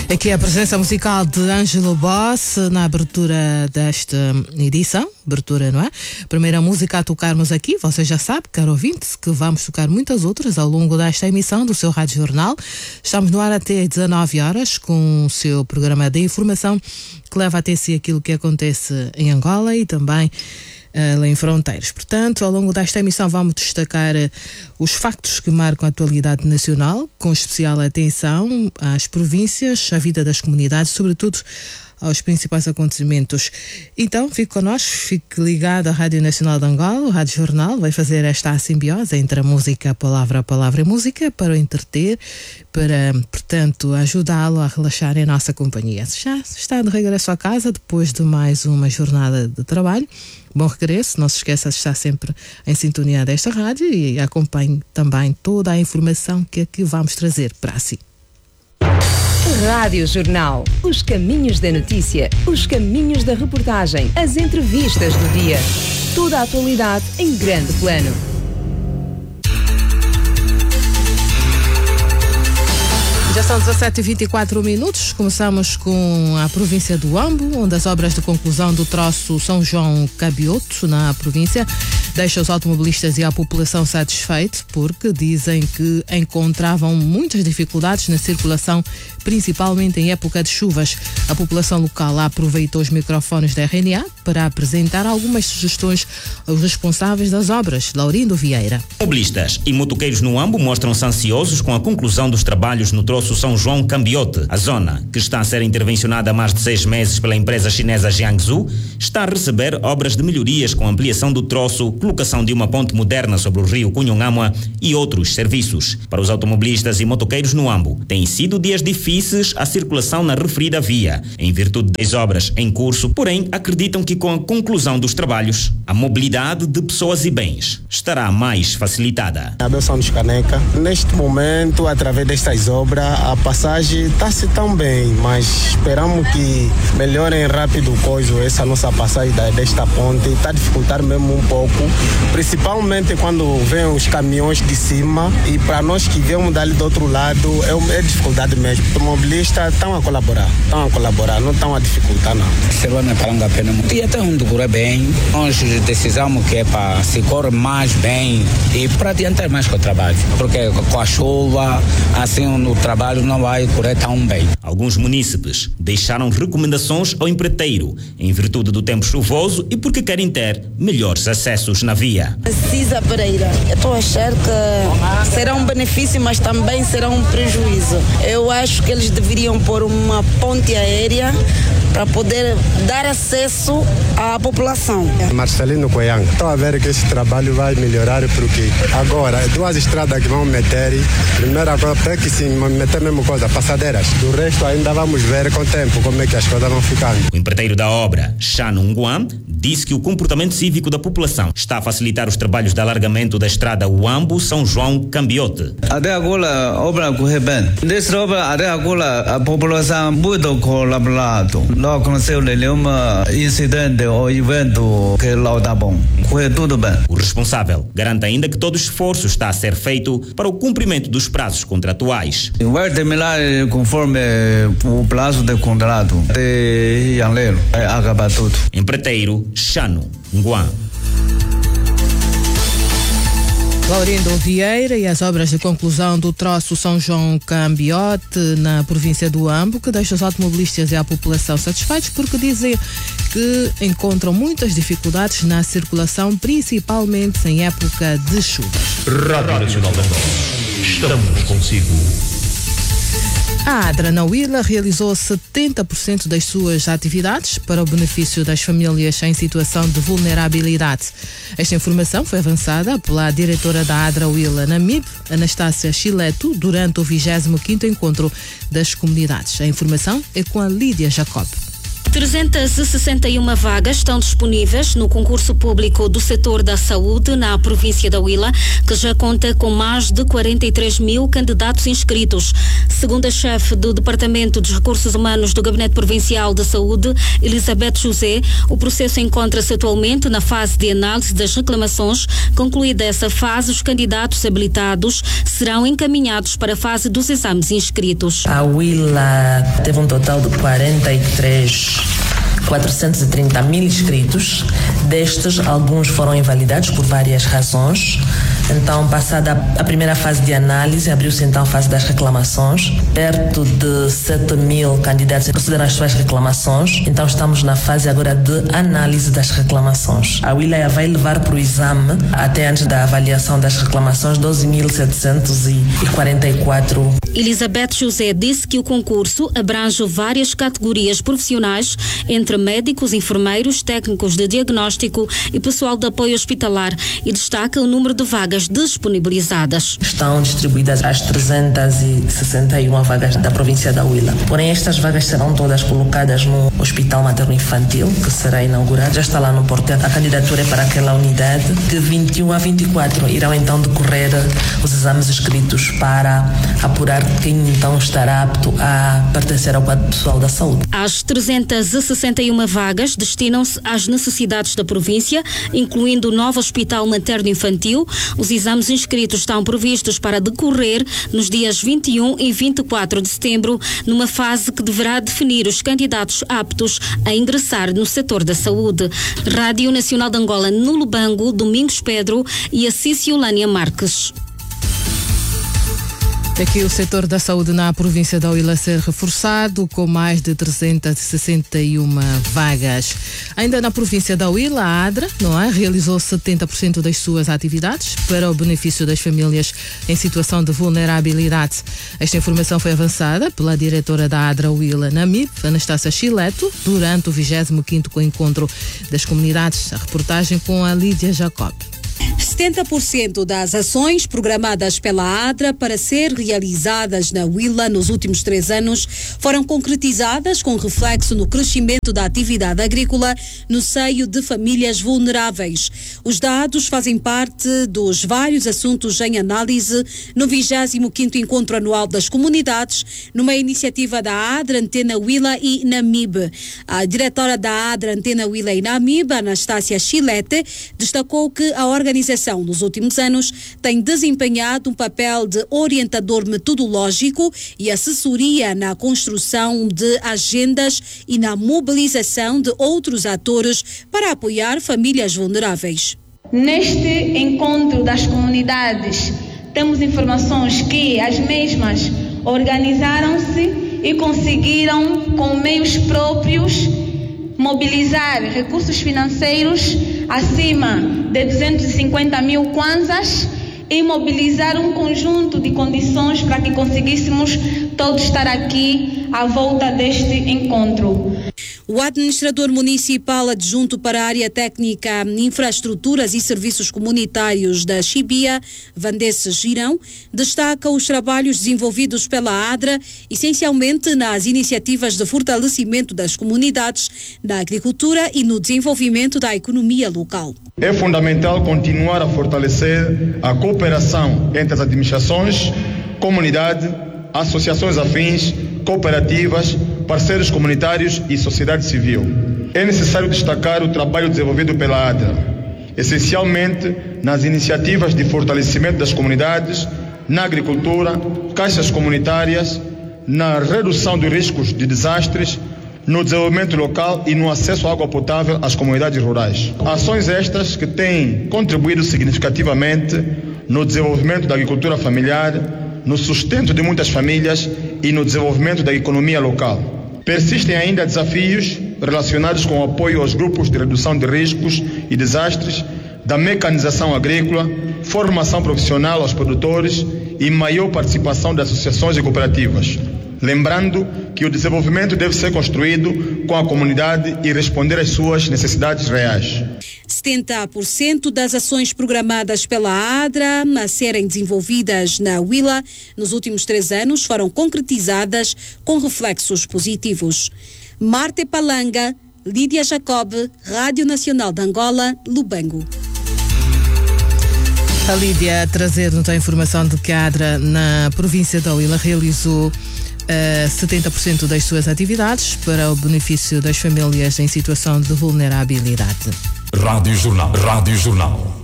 Aqui a presença musical de Ângelo Boss na abertura desta edição. Abertura, não é? Primeira música a tocarmos aqui, você já sabe, caro ouvinte, que vamos tocar muitas outras ao longo desta emissão do seu Rádio Jornal. Estamos no ar até 19 horas com o seu programa de informação que leva até si aquilo que acontece em Angola e também além fronteiras. Portanto, ao longo desta emissão vamos destacar os factos que marcam a atualidade nacional, com especial atenção às províncias, à vida das comunidades, sobretudo aos principais acontecimentos. Então, fique connosco, fique ligado à Rádio Nacional de Angola. O Rádio Jornal vai fazer esta simbiose entre a música, a palavra e música, para o entreter, para, portanto, ajudá-lo a relaxar em nossa companhia. Já está de regresso à casa depois de mais uma jornada de trabalho. Bom regresso, não se esqueça de estar sempre em sintonia desta rádio e acompanhe também toda a informação que aqui vamos trazer para si. Rádio Jornal. Os caminhos da notícia, os caminhos da reportagem, as entrevistas do dia. Toda a atualidade em grande plano. Já são 17h24. Começamos com a província do Huambo, onde as obras de conclusão do troço São João Cambioto, na província, deixam os automobilistas e a população satisfeitos, porque dizem que encontravam muitas dificuldades na circulação, principalmente em época de chuvas. A população local aproveitou os microfones da RNA para apresentar algumas sugestões aos responsáveis das obras. Laurindo Vieira. Automobilistas e motoqueiros no Huambo mostram-se ansiosos com a conclusão dos trabalhos no troço São João Cambiote. A zona, que está a ser intervencionada há mais de 6 meses pela empresa chinesa Jiangsu, está a receber obras de melhorias com ampliação do troço, colocação de uma ponte moderna sobre o rio Cunhongamua e outros serviços. Para os automobilistas e motoqueiros no Huambo, têm sido dias difíceis a circulação na referida via, em virtude das obras em curso, porém acreditam que com a conclusão dos trabalhos, a mobilidade de pessoas e bens estará mais facilitada. Abel Santos Caneca, neste momento, através destas obras, a passagem está-se tão bem, mas esperamos que melhorem rápido essa nossa passagem desta ponte. Está a dificultar mesmo um pouco, principalmente quando vêm os caminhões de cima, e para nós que viemos dali do outro lado é dificuldade mesmo. Os automobilistas estão a colaborar, não estão a dificultar não. Servana Paranga Pena e até onde corre bem, nós decisamos que é para se correr mais bem e para adiantar mais com o trabalho, porque com a chuva, assim no trabalho não vai correr tão bem. Alguns munícipes deixaram recomendações ao empreiteiro em virtude do tempo chuvoso e porque querem ter melhores acessos na via. Cisa Pereira, eu estou a achar que será um benefício, mas também será um prejuízo. Eu acho que eles deveriam pôr uma ponte aérea para poder dar acesso à população. Marcelino Coianga, estou a ver que esse trabalho vai melhorar, porque agora 2 estradas que vão meter, primeira coisa é que sim, meter a mesma coisa, passadeiras. Do resto ainda vamos ver com o tempo como é que as coisas vão ficando. O empreiteiro da obra, Chano Nguan, disse que o comportamento cívico da população está a facilitar os trabalhos de alargamento da estrada Huambo-São João Cambiote. Até agora a obra corre bem. Nessa obra, até agora a população muito colaborado. Não aconteceu nenhum incidente ou evento que não está bom. Corre tudo bem. O responsável garante ainda que todo o esforço está a ser feito para o cumprimento dos prazos contratuais. Vai terminar conforme o prazo de contrato de janeiro. Vai acabar tudo. Empreiteiro Chano Nguan. Laurindo Vieira. E as obras de conclusão do troço São João Cambiote, na província do Huambo, que deixa os automobilistas e a população satisfeitos, porque dizem que encontram muitas dificuldades na circulação, principalmente em época de chuvas. Rádio Nacional de Angola. Estamos consigo. A ADRA na Huila realizou 70% das suas atividades para o benefício das famílias em situação de vulnerabilidade. Esta informação foi avançada pela diretora da ADRA Huila na MIB, Anastácia Chileto, durante o 25º Encontro das Comunidades. A informação é com a Lídia Jacob. 361 vagas estão disponíveis no concurso público do setor da saúde na província da Huila, que já conta com mais de 43 mil candidatos inscritos. Segundo a chefe do Departamento dos Recursos Humanos do Gabinete Provincial de Saúde, Elizabeth José, o processo encontra-se atualmente na fase de análise das reclamações. Concluída essa fase, os candidatos habilitados serão encaminhados para a fase dos exames inscritos. A Huila teve um total de 430 mil inscritos. Destes, alguns foram invalidados por várias razões. Então, passada a primeira fase de análise, abriu-se então a fase das reclamações. Perto de 7 mil candidatos procederam às suas reclamações. Então, estamos na fase agora de análise das reclamações. A Huila vai levar para o exame, até antes da avaliação das reclamações, 12.744. Elizabeth José disse que o concurso abrange várias categorias profissionais, entre médicos, enfermeiros, técnicos de diagnóstico e pessoal de apoio hospitalar, e destaca o número de vagas disponibilizadas. Estão distribuídas as 361 vagas da província da Huila. Porém, estas vagas serão todas colocadas no Hospital Materno-Infantil, que será inaugurado. Já está lá no portal. A candidatura é para aquela unidade. De 21 a 24 irão então decorrer os exames escritos para apurar quem então estará apto a pertencer ao quadro pessoal da saúde. As 361 vagas destinam-se às necessidades da província, incluindo o novo Hospital Materno-Infantil. Os exames inscritos estão previstos para decorrer nos dias 21 e 24 de setembro, numa fase que deverá definir os candidatos aptos a ingressar no setor da saúde. Rádio Nacional de Angola, no Lubango, Domingos Pedro e Assício Lânia Marques. Aqui o setor da saúde na província da Huila ser reforçado com mais de 361 vagas. Ainda na província da Huila, a ADRA, realizou 70% das suas atividades para o benefício das famílias em situação de vulnerabilidade. Esta informação foi avançada pela diretora da ADRA Huila Namib, Anastácia Chileto, durante o 25º encontro das comunidades. A reportagem com a Lídia Jacob. 70% das ações programadas pela ADRA para ser realizadas na Huila nos últimos 3 anos foram concretizadas com reflexo no crescimento da atividade agrícola no seio de famílias vulneráveis. Os dados fazem parte dos vários assuntos em análise no 25º Encontro Anual das Comunidades, numa iniciativa da ADRA, Antena Huila e Namib. A diretora da ADRA, Antena Huila e Namib, Anastácia Chilete, destacou que a organização nos últimos anos tem desempenhado um papel de orientador metodológico e assessoria na construção de agendas e na mobilização de outros atores para apoiar famílias vulneráveis. Neste encontro das comunidades, temos informações que as mesmas organizaram-se e conseguiram, com meios próprios, mobilizar recursos financeiros acima de 250 mil kwanzas e mobilizar um conjunto de condições para que conseguíssemos todos estar aqui à volta deste encontro. O administrador municipal adjunto para a área técnica, infraestruturas e serviços comunitários da Chibia, Vandesse Girão, destaca os trabalhos desenvolvidos pela ADRA, essencialmente nas iniciativas de fortalecimento das comunidades, na agricultura e no desenvolvimento da economia local. É fundamental continuar a fortalecer a cooperação entre as administrações, comunidade, associações afins, cooperativas, parceiros comunitários e sociedade civil. É necessário destacar o trabalho desenvolvido pela ADRA, essencialmente nas iniciativas de fortalecimento das comunidades, na agricultura, caixas comunitárias, na redução de riscos de desastres, no desenvolvimento local e no acesso à água potável às comunidades rurais. Ações estas que têm contribuído significativamente no desenvolvimento da agricultura familiar, no sustento de muitas famílias e no desenvolvimento da economia local. Persistem ainda desafios relacionados com o apoio aos grupos de redução de riscos e desastres, da mecanização agrícola, formação profissional aos produtores e maior participação das associações e cooperativas. Lembrando que o desenvolvimento deve ser construído com a comunidade e responder às suas necessidades reais. 70% das ações programadas pela ADRA a serem desenvolvidas na Huila nos últimos 3 anos foram concretizadas com reflexos positivos. Marte Palanga, Lídia Jacob, Rádio Nacional de Angola, Lubango. A Lídia a trazer-nos a informação de que a ADRA na província da Huila realizou 70% das suas atividades para o benefício das famílias em situação de vulnerabilidade. Rádio Jornal.